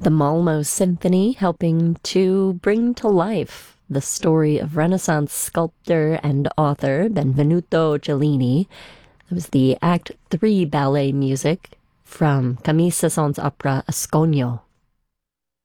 the Malmo Symphony, helping to bring to life the story of Renaissance sculptor and author Benvenuto Cellini. It was the Act 3 ballet music from Camille Saint-Saëns' opera Asconio.